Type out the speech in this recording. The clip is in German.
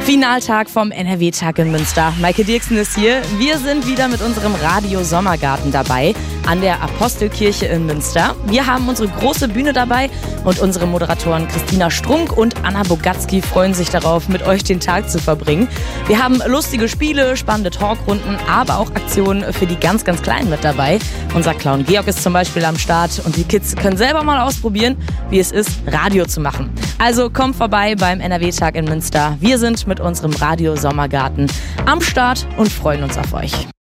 Finaltag vom NRW-Tag in Münster. Maike Dirksen ist hier. Wir sind wieder mit unserem Radio Sommergarten dabei an der Apostelkirche in Münster. Wir haben unsere große Bühne dabei und unsere Moderatoren Christina Strunk und Anna Bogatzki freuen sich darauf, mit euch den Tag zu verbringen. Wir haben lustige Spiele, spannende Talkrunden, aber auch Aktionen für die ganz, ganz Kleinen mit dabei. Unser Clown Georg ist zum Beispiel am Start und die Kids können selber mal ausprobieren, wie es ist, Radio zu machen. Also kommt vorbei beim NRW-Tag in Münster. Wir sind mit unserem Radio Sommergarten am Start und freuen uns auf euch.